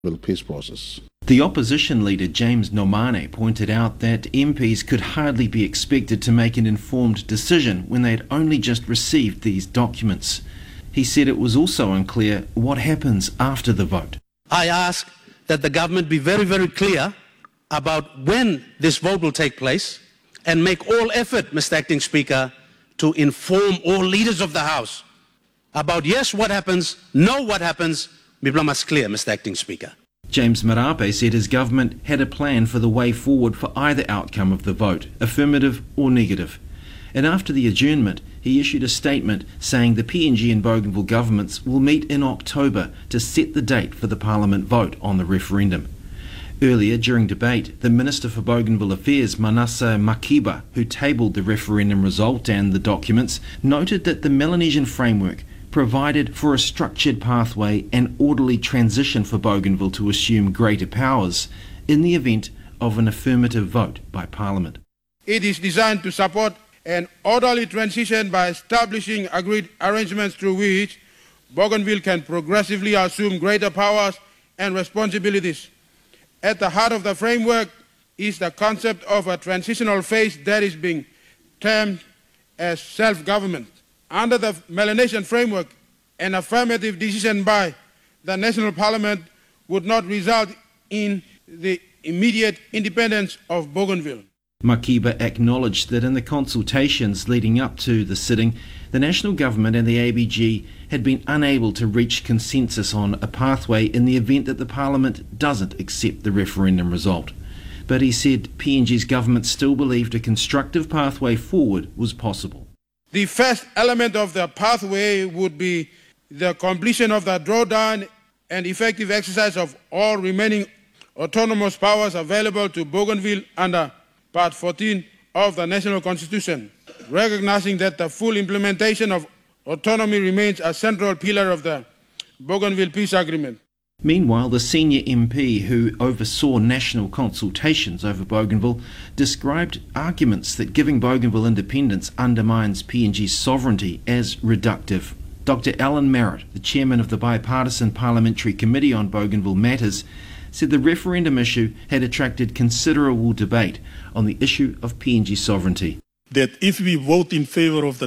peace process. The opposition leader James Nomane pointed out that MPs could hardly be expected to make an informed decision when they had only just received these documents. He said it was also unclear what happens after the vote. I ask that the government be very, very clear about when this vote will take place and make all effort, Mr. Acting Speaker, to inform all leaders of the House about yes, what happens, no, what happens. Miblamas clear, Mr. Acting Speaker. James Marape said his government had a plan for the way forward for either outcome of the vote, affirmative or negative. And after the adjournment, he issued a statement saying the PNG and Bougainville governments will meet in October to set the date for the Parliament vote on the referendum. Earlier, during debate, the Minister for Bougainville Affairs, Manasseh Makiba, who tabled the referendum result and the documents, noted that the Melanesian framework provided for a structured pathway and orderly transition for Bougainville to assume greater powers in the event of an affirmative vote by Parliament. It is designed to support an orderly transition by establishing agreed arrangements through which Bougainville can progressively assume greater powers and responsibilities. At the heart of the framework is the concept of a transitional phase that is being termed as self-government. Under the Melanesian framework, an affirmative decision by the National Parliament would not result in the immediate independence of Bougainville. Makiba acknowledged that in the consultations leading up to the sitting, the national government and the ABG had been unable to reach consensus on a pathway in the event that the Parliament doesn't accept the referendum result. But he said PNG's government still believed a constructive pathway forward was possible. The first element of the pathway would be the completion of the drawdown and effective exercise of all remaining autonomous powers available to Bougainville under Part 14 of the National Constitution, recognizing that the full implementation of autonomy remains a central pillar of the Bougainville Peace Agreement. Meanwhile, the senior MP who oversaw national consultations over Bougainville described arguments that giving Bougainville independence undermines PNG's sovereignty as reductive. Dr. Alan Merritt, the chairman of the Bipartisan Parliamentary Committee on Bougainville Matters, said the referendum issue had attracted considerable debate on the issue of PNG sovereignty. That if we vote in favour of the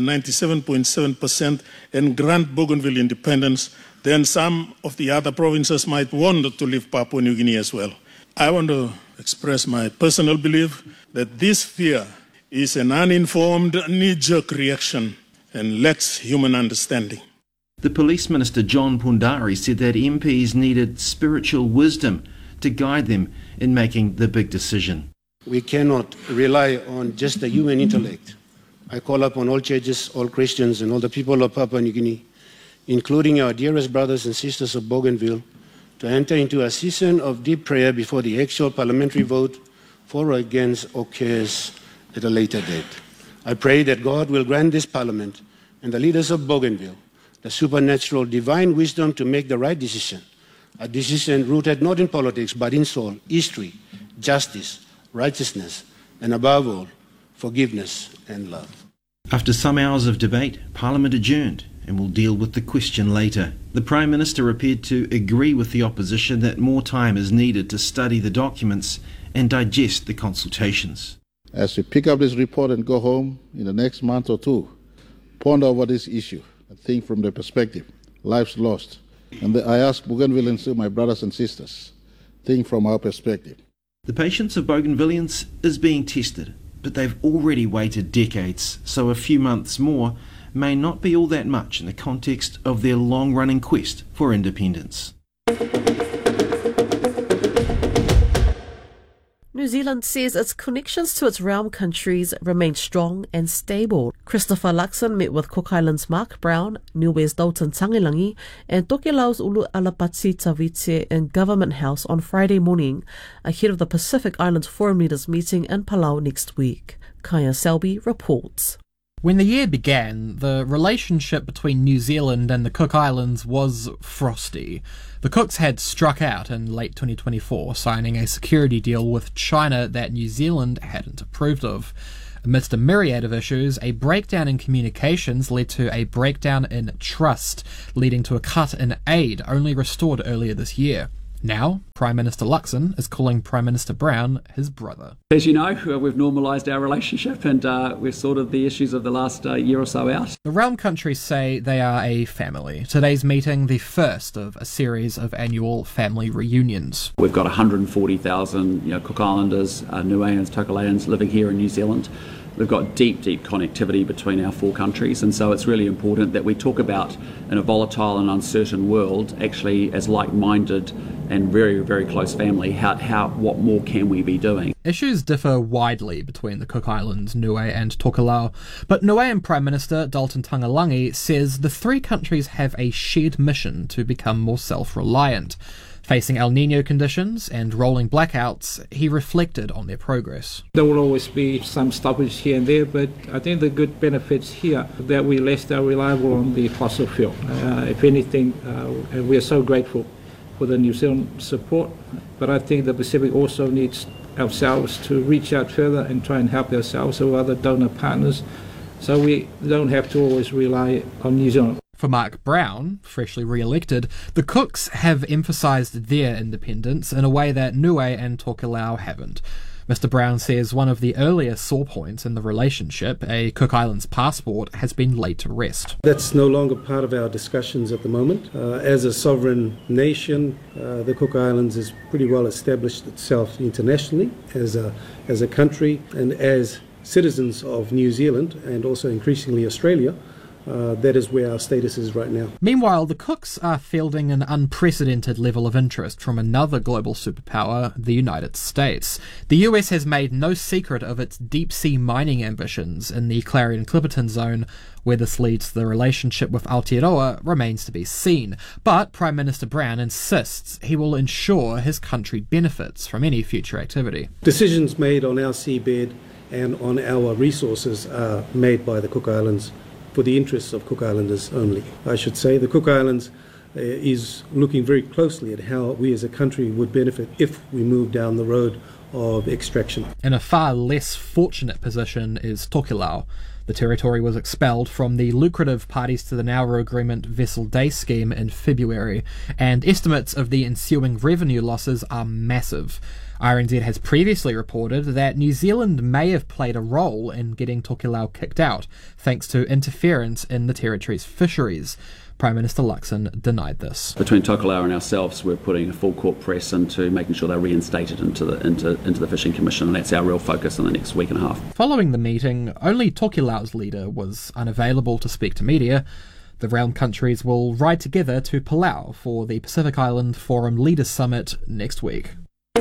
97.7% and grant Bougainville independence, then some of the other provinces might want to leave Papua New Guinea as well. I want to express my personal belief that this fear is an uninformed knee-jerk reaction and lacks human understanding. The Police Minister John Pundari said that MPs needed spiritual wisdom to guide them in making the big decision. We cannot rely on just the human intellect. I call upon all churches, all Christians, and all the people of Papua New Guinea, including our dearest brothers and sisters of Bougainville, to enter into a season of deep prayer before the actual parliamentary vote for or against occurs at a later date. I pray that God will grant this parliament and the leaders of Bougainville the supernatural divine wisdom to make the right decision, a decision rooted not in politics but in soul, history, justice, righteousness, and above all, forgiveness and love. After some hours of debate, Parliament adjourned and will deal with the question later. The Prime Minister appeared to agree with the opposition that more time is needed to study the documents and digest the consultations. As we pick up this report and go home in the next month or two, ponder over this issue and think from the perspective, lives lost. And I ask Bougainvilleans, my brothers and sisters, think from our perspective. The patience of Bougainvilleans is being tested, but they've already waited decades, so a few months more may not be all that much in the context of their long-running quest for independence. New Zealand says its connections to its realm countries remain strong and stable. Christopher Luxon met with Cook Islands' Mark Brown, Niue's Dalton Tangilangi, and Tokelau's Ulu Alapati Tavite in Government House on Friday morning, ahead of the Pacific Islands Forum Leaders meeting in Palau next week. Kaya Selby reports. When the year began, the relationship between New Zealand and the Cook Islands was frosty. The Cooks had struck out in late 2024, signing a security deal with China that New Zealand hadn't approved of. Amidst a myriad of issues, a breakdown in communications led to a breakdown in trust, leading to a cut in aid only restored earlier this year. Now, Prime Minister Luxon is calling Prime Minister Brown his brother. As you know, we've normalised our relationship and we've sorted the issues of the last year or so out. The realm countries say they are a family. Today's meeting, the first of a series of annual family reunions. We've got 140,000 Cook Islanders, Niueans, Tokelauans living here in New Zealand. We've got deep connectivity between our four countries, and so it's really important that we talk about, in a volatile and uncertain world, actually as like-minded and very, very close family, what more can we be doing? Issues differ widely between the Cook Islands, Niue and Tokelau, but Niuean Prime Minister Dalton Tangalangi says the three countries have a shared mission to become more self-reliant. Facing El Niño conditions and rolling blackouts, he reflected on their progress. There will always be some stoppage here and there, but I think the good benefits here that we're less reliable on the fossil fuel. If anything, and we are so grateful for the New Zealand support, but I think the Pacific also needs ourselves to reach out further and try and help ourselves or other donor partners, so we don't have to always rely on New Zealand. For Mark Brown, freshly re-elected, the Cooks have emphasised their independence in a way that Niue and Tokelau haven't. Mr Brown says one of the earlier sore points in the relationship, a Cook Islands passport, has been laid to rest. That's no longer part of our discussions at the moment. As a sovereign nation, the Cook Islands has pretty well established itself internationally as a country, and as citizens of New Zealand and also increasingly Australia. That is where our status is right now. Meanwhile, the Cooks are fielding an unprecedented level of interest from another global superpower, the United States. The US has made no secret of its deep-sea mining ambitions in the Clarion-Clipperton zone. Where this leads to the relationship with Aotearoa remains to be seen, but Prime Minister Brown insists he will ensure his country benefits from any future activity. Decisions made on our seabed and on our resources are made by the Cook Islands for the interests of Cook Islanders only. I should say the Cook Islands is looking very closely at how we as a country would benefit if we move down the road of extraction. In a far less fortunate position is Tokelau. The territory was expelled from the lucrative Parties to the Nauru Agreement Vessel Day scheme in February, and estimates of the ensuing revenue losses are massive. RNZ has previously reported that New Zealand may have played a role in getting Tokelau kicked out, thanks to interference in the territory's fisheries. Prime Minister Luxon denied this. Between Tokelau and ourselves, we're putting a full court press into making sure they're reinstated into the Fishing Commission, and that's our real focus in the next week and a half. Following the meeting, only Tokelau's leader was unavailable to speak to media. The realm countries will ride together to Palau for the Pacific Island Forum Leaders Summit next week.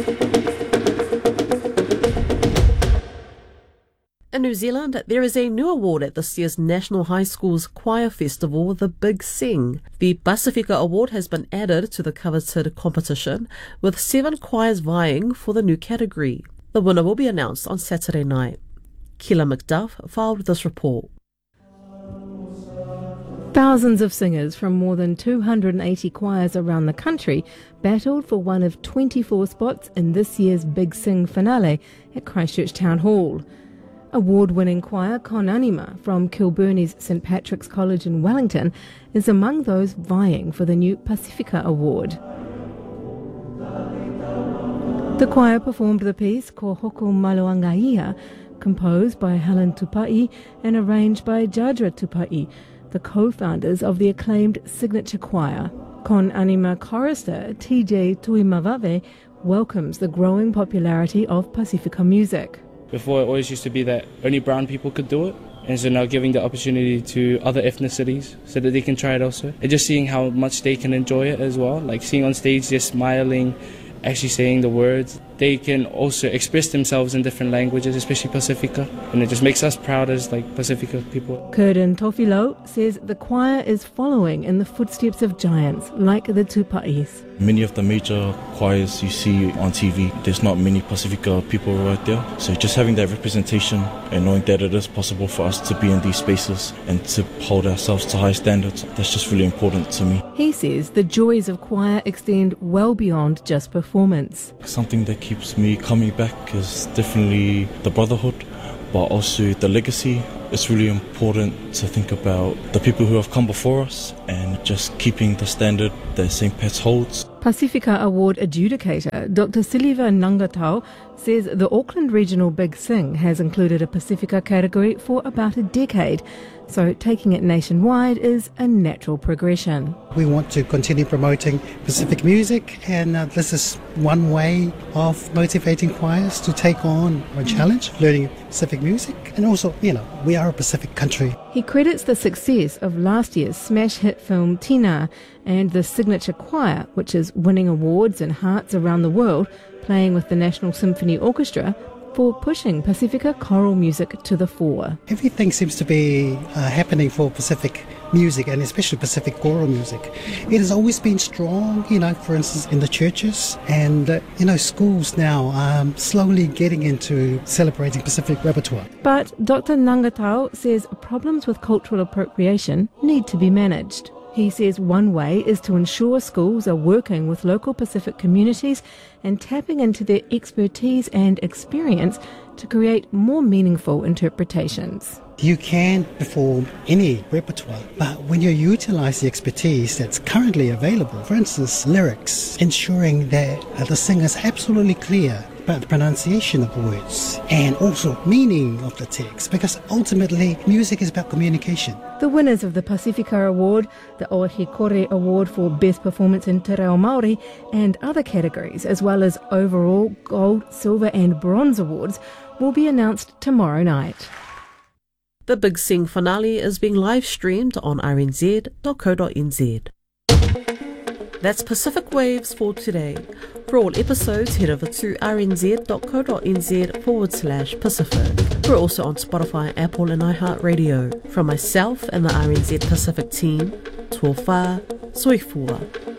In New Zealand, there is a new award at this year's National High School's Choir Festival, the Big Sing. The Pacifica Award has been added to the coveted competition, with 7 choirs vying for the new category. The winner will be announced on Saturday night. Kila McDuff filed this report. Thousands of singers from more than 280 choirs around the country battled for one of 24 spots in this year's Big Sing finale at Christchurch Town Hall. Award-winning choir Con Anima from Kilburney's St Patrick's College in Wellington is among those vying for the new Pacifica Award. The choir performed the piece Ko Hoko Maluangaia, composed by Helen Tupai and arranged by Jadra Tupai, the co-founders of the acclaimed signature choir. Con Anima chorister TJ Tuimavave welcomes the growing popularity of Pacifica music. Before, it always used to be that only brown people could do it, and so now giving the opportunity to other ethnicities so that they can try it also. And just seeing how much they can enjoy it as well, like seeing on stage, just smiling, actually saying the words. They can also express themselves in different languages, especially Pacifica, and it just makes us proud as Pacifica people. Curtin Tofilo says the choir is following in the footsteps of giants like the Tupa'is. Many of the major choirs you see on TV, there's not many Pacifica people right there. So just having that representation and knowing that it is possible for us to be in these spaces and to hold ourselves to high standards, that's just really important to me. He says the joys of choir extend well beyond just performance. Something that keeps me coming back is definitely the brotherhood, but also the legacy. It's really important to think about the people who have come before us and just keeping the standard that St. Pat's holds. Pacifica Award adjudicator Dr. Silva Nangatau says the Auckland Regional Big Sing has included a Pacifica category for about a decade, so taking it nationwide is a natural progression. We want to continue promoting Pacific music, and this is one way of motivating choirs to take on a challenge, learning Pacific music, and also, we are a Pacific country. He credits the success of last year's smash hit film Tina and the Signature Choir, which is winning awards and hearts around the world, playing with the National Symphony Orchestra, for pushing Pacifica choral music to the fore. Everything seems to be happening for Pacific music, and especially Pacific choral music. It has always been strong, for instance, in the churches, and, schools now are slowly getting into celebrating Pacific repertoire. But Dr. Nangatau says problems with cultural appropriation need to be managed. He says one way is to ensure schools are working with local Pacific communities and tapping into their expertise and experience to create more meaningful interpretations. You can perform any repertoire, but when you utilize the expertise that's currently available, for instance, lyrics, ensuring that the singer is absolutely clear about the pronunciation of words and also meaning of the text, because ultimately music is about communication. The winners of the Pacifica Award, the Ohikore Award for Best Performance in Te Reo Māori, and other categories, as well as overall gold, silver and bronze awards, will be announced tomorrow night. The Big Sing finale is being live streamed on rnz.co.nz. That's Pacific Waves for today. For all episodes, head over to rnz.co.nz/Pacific. We're also on Spotify, Apple and iHeartRadio. From myself and the RNZ Pacific team, Tuofa Soifua.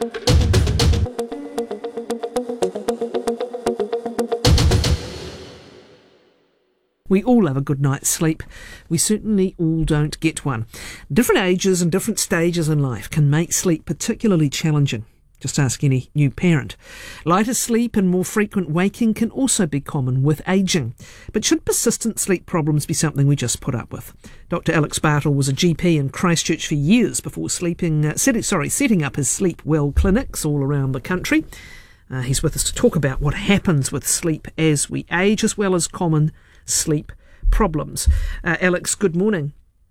We all have a good night's sleep. We certainly all don't get one. Different ages and different stages in life can make sleep particularly challenging. Just ask any new parent. Lighter sleep and more frequent waking can also be common with ageing. But should persistent sleep problems be something we just put up with? Dr. Alex Bartle was a GP in Christchurch for years before setting up his Sleep Well clinics all around the country. He's with us to talk about what happens with sleep as we age, as well as common sleep problems. Alex, good morning.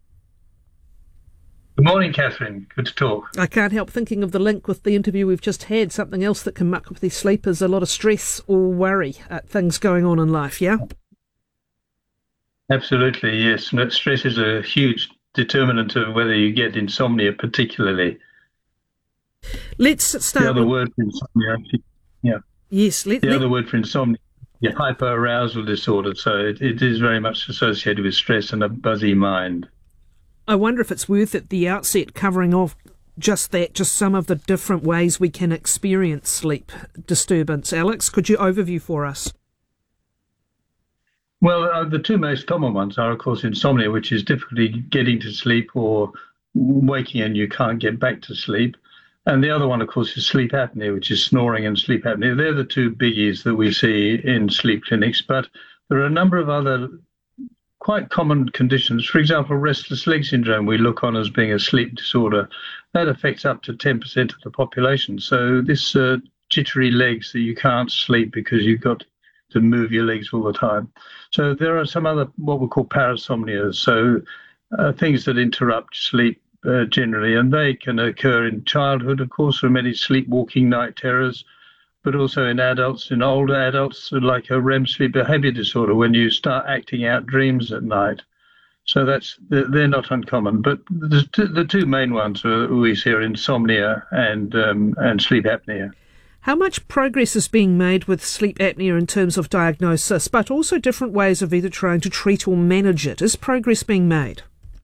Good morning, Catherine. Good to talk. I can't help thinking of the link with the interview we've just had. Something else that can muck with their sleep is a lot of stress or worry at things going on in life, yeah? Absolutely, yes. Stress is a huge determinant of whether you get insomnia particularly. Let's start the other word for insomnia. Yeah. Yes. Other word for insomnia. Yeah, hyperarousal disorder. So it is very much associated with stress and a buzzy mind. I wonder if it's worth at the outset covering off just some of the different ways we can experience sleep disturbance. Alex, could you overview for us? Well, the two most common ones are, of course, insomnia, which is difficulty getting to sleep or waking and you can't get back to sleep. And the other one, of course, is sleep apnea, which is snoring and sleep apnea. They're the two biggies that we see in sleep clinics. But there are a number of other quite common conditions. For example, restless leg syndrome we look on as being a sleep disorder. That affects up to 10% of the population. So this jittery legs that you can't sleep because you've got to move your legs all the time. So there are some other what we call parasomnias, so things that interrupt sleep generally, and they can occur in childhood, of course, for many sleepwalking night terrors, but also in adults, in older adults, like a REM sleep behavior disorder, when you start acting out dreams at night. So they're not uncommon. But the two main ones we see are insomnia and sleep apnea. How much progress is being made with sleep apnea in terms of diagnosis, but also different ways of either trying to treat or manage it? Is progress being made?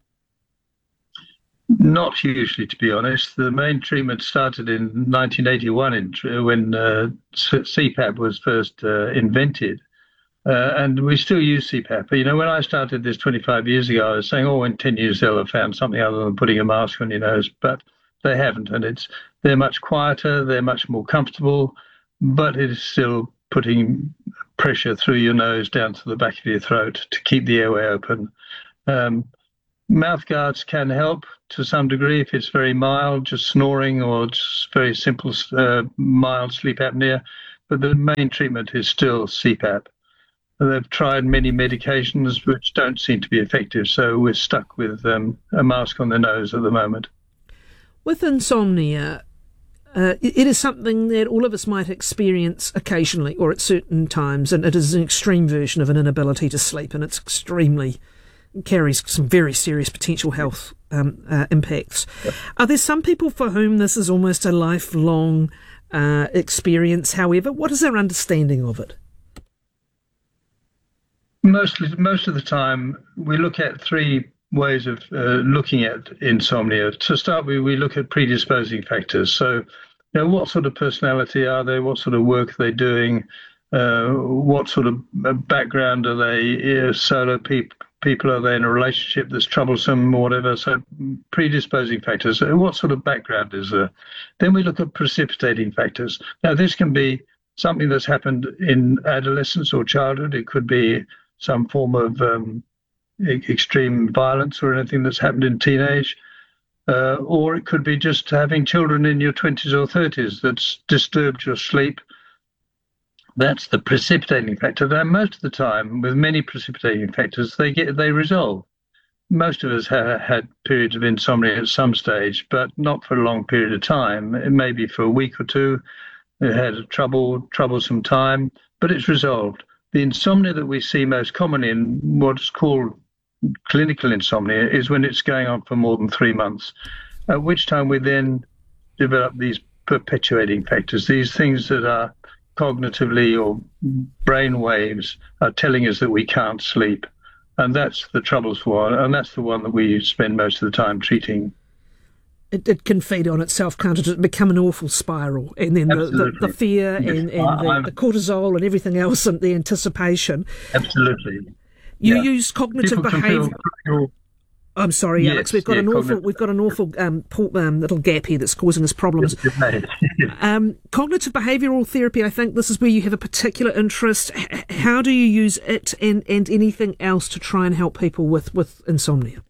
Not hugely, to be honest. The main treatment started in 1981 when CPAP was first invented. And we still use CPAP. You know, when I started this 25 years ago, I was saying, in 10 years they'll have found something other than putting a mask on your nose. But they haven't. And they're much quieter, they're much more comfortable, but it is still putting pressure through your nose down to the back of your throat to keep the airway open. Mouth guards can help to some degree if it's very mild, just snoring or just very simple mild sleep apnea. But the main treatment is still CPAP. They've tried many medications which don't seem to be effective, so we're stuck with a mask on the nose at the moment. With insomnia, it is something that all of us might experience occasionally or at certain times, and it is an extreme version of an inability to sleep, and it's carries some very serious potential health impacts. Yep. Are there some people for whom this is almost a lifelong experience, however? What is our understanding of it? Most of the time, we look at three ways of looking at insomnia. To start with, we look at predisposing factors. So, what sort of personality are they? What sort of work are they doing? What sort of background are they? Solo people, are they in a relationship that's troublesome or whatever? So predisposing factors. What sort of background is there? Then we look at precipitating factors. Now, this can be something that's happened in adolescence or childhood. It could be some form of extreme violence or anything that's happened in teenage. Or it could be just having children in your 20s or 30s that's disturbed your sleep. That's the precipitating factor. Now, most of the time, with many precipitating factors, they resolve. Most of us have had periods of insomnia at some stage, but not for a long period of time. It may be for a week or two. It had a troublesome time, but it's resolved. The insomnia that we see most commonly in what's called clinical insomnia is when it's going on for more than 3 months, at which time we then develop these perpetuating factors, these things that are cognitively or brain waves are telling us that we can't sleep. And that's the troubles one, and that's the one that we spend most of the time treating. It can feed on itself, can't it? Become an awful spiral. And then the fear and the cortisol and everything else and the anticipation. Absolutely. You use cognitive behaviour. I'm sorry, yes, Alex. We've got an awful little gap here that's causing us problems. Cognitive behavioural therapy. I think this is where you have a particular interest. How do you use it and anything else to try and help people with insomnia?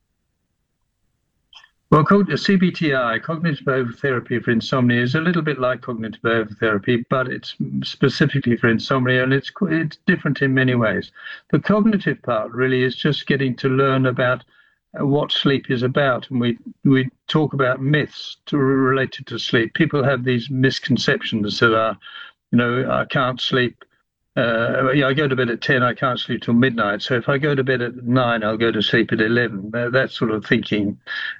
Well, CBTI, cognitive behavioural therapy for insomnia, is a little bit like cognitive behavioural therapy, but it's specifically for insomnia, and it's different in many ways. The cognitive part really is just getting to learn about what sleep is about, and we talk about myths related to sleep. People have these misconceptions that are, I can't sleep. I go to bed at 10, I can't sleep till midnight. So if I go to bed at 9, I'll go to sleep at 11. That sort of thinking.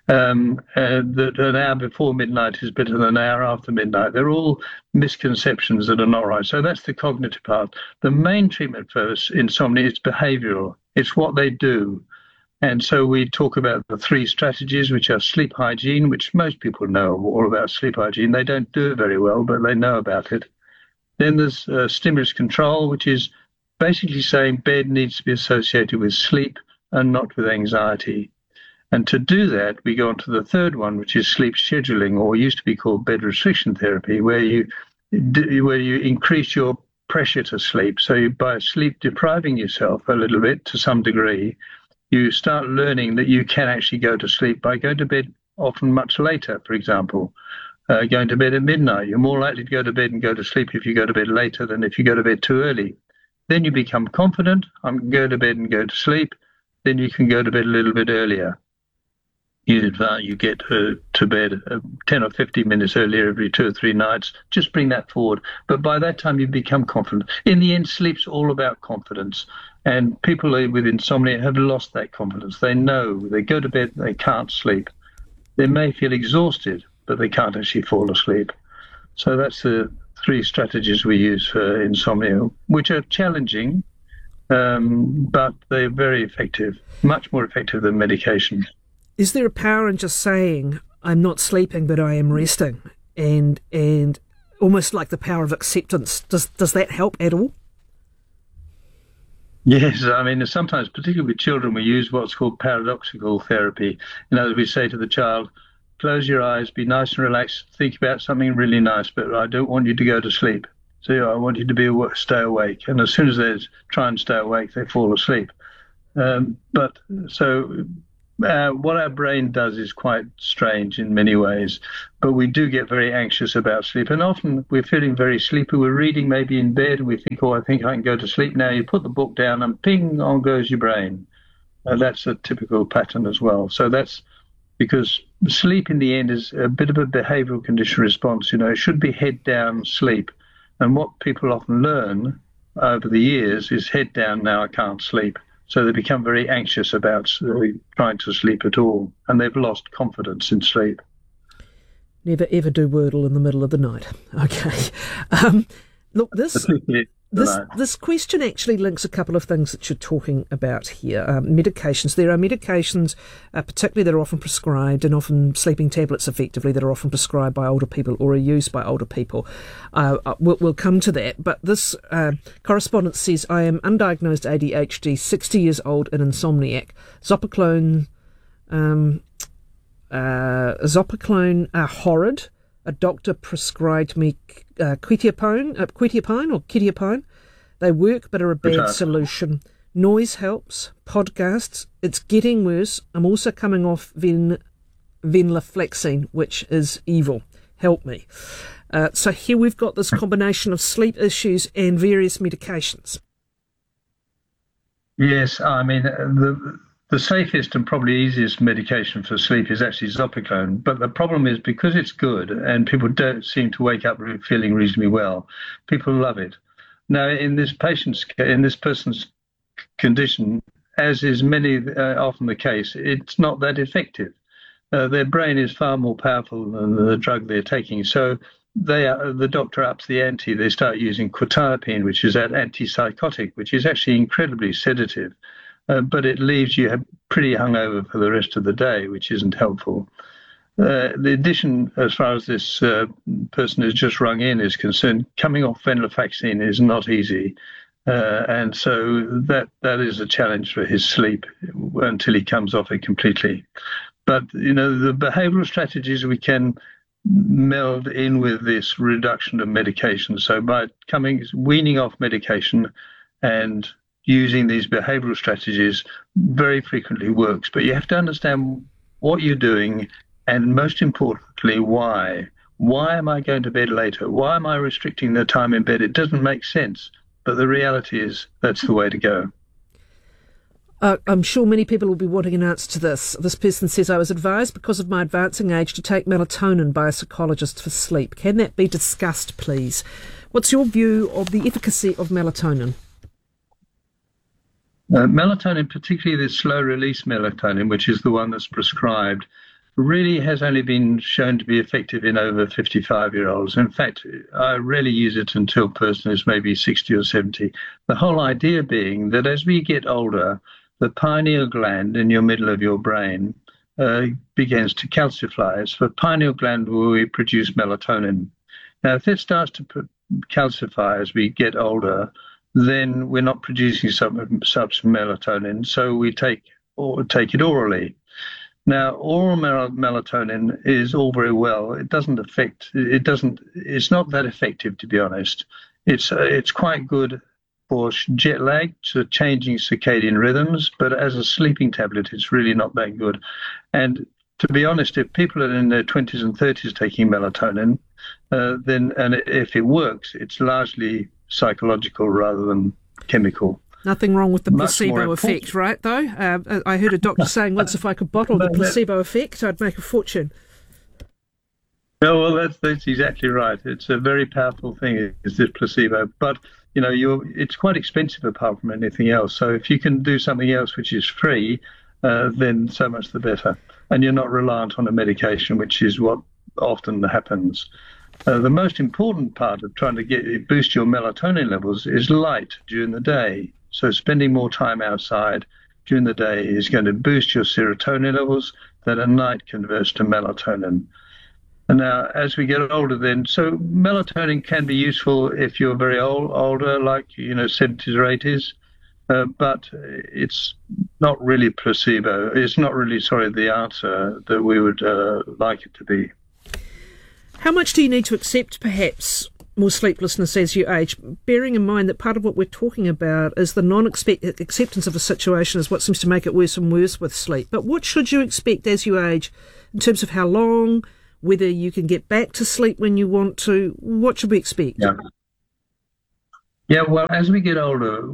That an hour before midnight is better than an hour after midnight. They're all misconceptions that are not right. So that's the cognitive part. The main treatment for insomnia is behavioural. It's what they do. And so we talk about the 3 strategies, which are sleep hygiene, which most people know all about sleep hygiene. They don't do it very well, but they know about it. Then there's stimulus control, which is basically saying bed needs to be associated with sleep and not with anxiety. And to do that, we go on to the 3rd one, which is sleep scheduling, or used to be called bed restriction therapy, where you increase your pressure to sleep. So by sleep depriving yourself a little bit to some degree, you start learning that you can actually go to sleep by going to bed often much later, for example. Going to bed at midnight. You're more likely to go to bed and go to sleep if you go to bed later than if you go to bed too early. Then you become confident. I can go to bed and go to sleep. Then you can go to bed a little bit earlier. You get to bed 10 or 15 minutes earlier every 2 or 3 nights. Just bring that forward. But by that time, you become confident. In the end, sleep's all about confidence. And people with insomnia have lost that confidence. They know they go to bed, they can't sleep. They may feel exhausted, but they can't actually fall asleep. So that's the 3 strategies we use for insomnia, which are challenging, but they're very effective, much more effective than medication. Is there a power in just saying, I'm not sleeping, but I am resting? And almost like the power of acceptance. Does that help at all? Yes, I mean, sometimes, particularly with children, we use what's called paradoxical therapy. In other words, we say to the child, close your eyes, be nice and relaxed, think about something really nice, but I don't want you to go to sleep. So I want you to stay awake. And as soon as they try and stay awake, they fall asleep. But so what our brain does is quite strange in many ways, but we do get very anxious about sleep. And often we're feeling very sleepy. We're reading maybe in bed and we think, I think I can go to sleep now. You put the book down and ping, on goes your brain. That's a typical pattern as well. So that's because sleep in the end is a bit of a behavioral condition response. It should be head down sleep. And what people often learn over the years is head down, now I can't sleep. So they become very anxious about trying to sleep at all, and they've lost confidence in sleep. Never ever do Wordle in the middle of the night. Okay. Look, this question actually links a couple of things that you're talking about here. Medications. There are medications, particularly that are often prescribed, and often sleeping tablets effectively, that are often prescribed by older people or are used by older people. We'll come to that. But this correspondent says, I am undiagnosed ADHD, 60 years old and insomniac. Zopiclone horrid. A doctor prescribed me quetiapine. They work but are a bad solution. Noise helps. Podcasts. It's getting worse. I'm also coming off venlafaxine, which is evil. Help me. So here we've got this combination of sleep issues and various medications. Yes, I mean, the safest and probably easiest medication for sleep is actually Zopiclone. But the problem is, because it's good and people don't seem to wake up feeling reasonably well, people love it. Now, in this person's condition, as is often the case, it's not that effective. Their brain is far more powerful than the drug they're taking. So the doctor ups the ante. They start using quetiapine, which is that antipsychotic, which is actually incredibly sedative. But it leaves you pretty hungover for the rest of the day, which isn't helpful. The addition, as far as this person who's just rung in is concerned, coming off venlafaxine is not easy. And so that is a challenge for his sleep until he comes off it completely. But, the behavioral strategies we can meld in with this reduction of medication. So by weaning off medication and using these behavioral strategies very frequently works. But you have to understand what you're doing, and most importantly, why. Why am I going to bed later? Why am I restricting the time in bed? It doesn't make sense. But the reality is that's the way to go. I'm sure many people will be wanting an answer to this. This person says, I was advised because of my advancing age to take melatonin by a psychologist for sleep. Can that be discussed, please? What's your view of the efficacy of melatonin? Melatonin, particularly the slow-release melatonin, which is the one that's prescribed, really has only been shown to be effective in over 55-year-olds. In fact, I rarely use it until a person is maybe 60 or 70. The whole idea being that as we get older, the pineal gland in your middle of your brain begins to calcify. It's the pineal gland where we produce melatonin. Now, if it starts to calcify as we get older, then we're not producing such melatonin, so we take it orally. Now, oral melatonin is all very well. It's not that effective, to be honest. It's quite good for jet lag, so changing circadian rhythms, but as a sleeping tablet, it's really not that good. And to be honest, if people are in their 20s and 30s taking melatonin, if it works, it's largely psychological rather than chemical. Nothing wrong with the placebo effect, right, though? I heard a doctor saying once if I could bottle the placebo effect, I'd make a fortune. No, well, that's exactly right. It's a very powerful thing, is this placebo. But, it's quite expensive apart from anything else. So if you can do something else which is free, then so much the better. And you're not reliant on a medication, which is what often happens. The most important part of trying to boost your melatonin levels is light during the day. So spending more time outside during the day is going to boost your serotonin levels that at night converts to melatonin. And now, as we get older so melatonin can be useful if you're very older, like, 70s or 80s, but it's not really placebo. It's not really, the answer that we would like it to be. How much do you need to accept, perhaps, more sleeplessness as you age, bearing in mind that part of what we're talking about is the non-acceptance of a situation is what seems to make it worse and worse with sleep. But what should you expect as you age in terms of how long, whether you can get back to sleep when you want to? What should we expect? Yeah, well, as we get older,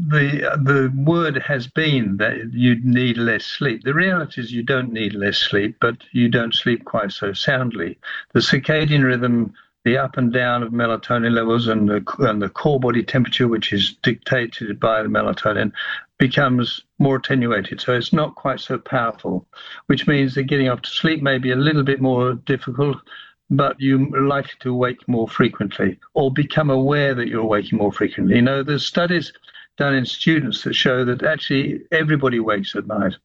the word has been that you need less sleep. The reality is you don't need less sleep, but you don't sleep quite so soundly. The circadian rhythm, the up and down of melatonin levels and the core body temperature, which is dictated by the melatonin, becomes more attenuated. So it's not quite so powerful, which means that getting off to sleep may be a little bit more difficult, but you're likely to wake more frequently or become aware that you're waking more frequently. You know, there's studies done in students that show that actually everybody wakes at night.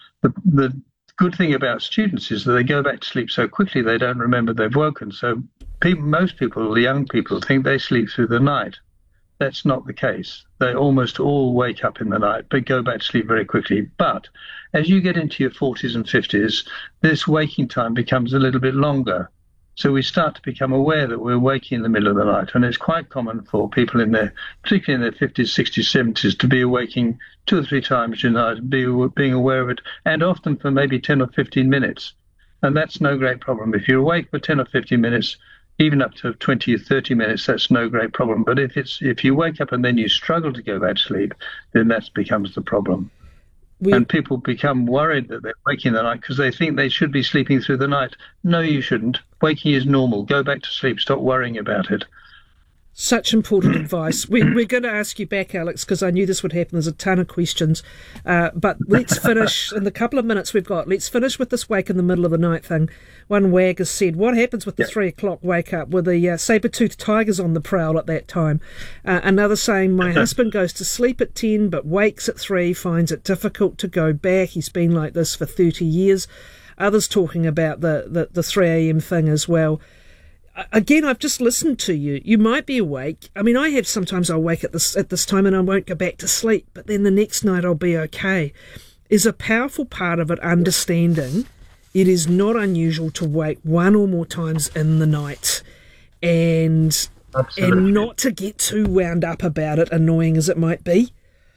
The good thing about students is that they go back to sleep so quickly they don't remember they've woken. So most people, the young people, think they sleep through the night. That's not the case. They almost all wake up in the night but go back to sleep very quickly. But as you get into your 40s and 50s, this waking time becomes a little bit longer. So we start to become aware that we're waking in the middle of the night. And it's quite common for people particularly in their 50s, 60s, 70s, to be awaking 2 or 3 times a night, being aware of it, and often for maybe 10 or 15 minutes. And that's no great problem. If you're awake for 10 or 15 minutes, even up to 20 or 30 minutes, that's no great problem. But if you wake up and then you struggle to go back to sleep, then that becomes the problem. And people become worried that they're waking in the night because they think they should be sleeping through the night. No, you shouldn't. Waking is normal. Go back to sleep. Stop worrying about it. Such important advice. We're going to ask you back, Alex, because I knew this would happen. There's a ton of questions. But let's finish, in the couple of minutes we've got, let's finish with this wake in the middle of the night thing. One wag has said, what happens with the 3 o'clock wake up with the saber-toothed tigers on the prowl at that time? Another saying, my husband goes to sleep at 10 but wakes at 3, finds it difficult to go back. He's been like this for 30 years. Others talking about the 3 a.m. thing as well. Again, I've just listened to you. You might be awake. I mean, sometimes I'll wake at this time and I won't go back to sleep, but then the next night I'll be okay. Is a powerful part of it understanding it is not unusual to wake 1 or more times in the night and not to get too wound up about it, annoying as it might be.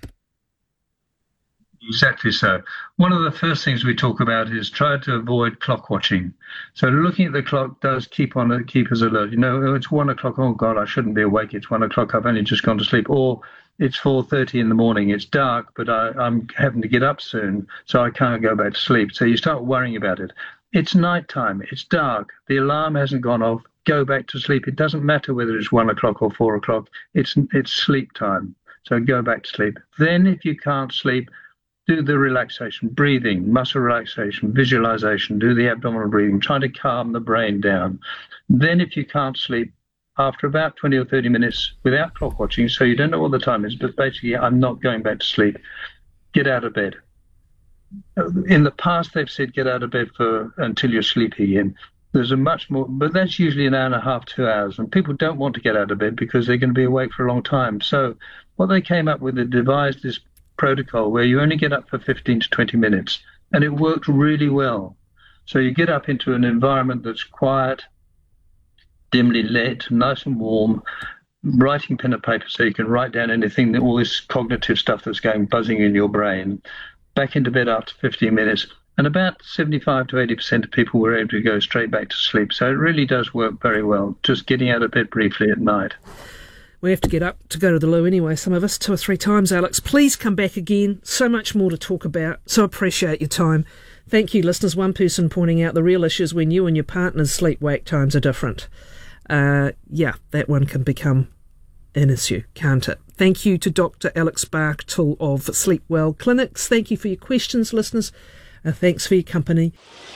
Exactly so. One of the first things we talk about is try to avoid clock watching. So looking at the clock does keep us alert. You know, it's 1 o'clock. Oh God, I shouldn't be awake. It's 1 o'clock. I've only just gone to sleep. Or it's 4:30 in the morning. It's dark, but I'm having to get up soon, so I can't go back to sleep. So you start worrying about it. It's nighttime. It's dark. The alarm hasn't gone off. Go back to sleep. It doesn't matter whether it's 1 o'clock or 4 o'clock. It's sleep time. So go back to sleep. Then if you can't sleep, do the relaxation, breathing, muscle relaxation, visualization, do the abdominal breathing, try to calm the brain down. Then if you can't sleep, after about 20 or 30 minutes without clock watching, so you don't know what the time is, but basically I'm not going back to sleep, get out of bed. In the past, they've said get out of bed until you're sleepy again. There's a much more, but that's usually an hour and a half, 2 hours, and people don't want to get out of bed because they're going to be awake for a long time. So what they came up with, they devised this protocol where you only get up for 15 to 20 minutes, and it worked really well. So you get up into an environment that's quiet, dimly lit, nice and warm, writing pen and paper so you can write down anything, all this cognitive stuff that's going buzzing in your brain, back into bed after 15 minutes, and about 75 to 80% of people were able to go straight back to sleep. So it really does work very well, just getting out of bed briefly at night. We have to get up to go to the loo anyway, some of us, 2 or 3 times, Alex. Please come back again. So much more to talk about. So appreciate your time. Thank you, listeners. One person pointing out the real issue is when you and your partner's sleep-wake times are different. That one can become an issue, can't it? Thank you to Dr. Alex Barktle of Sleepwell Clinics. Thank you for your questions, listeners. Thanks for your company.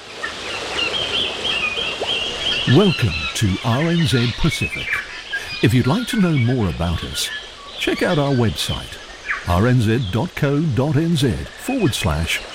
Welcome to RNZ Pacific. If you'd like to know more about us, check out our website, rnz.co.nz/